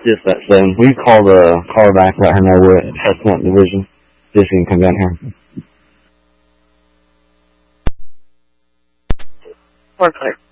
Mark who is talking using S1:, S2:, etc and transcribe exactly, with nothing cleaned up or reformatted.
S1: Just that seven. Will you call the caller back, let her know we're at Chestnut Division? Just so you can come down here.
S2: Four clear.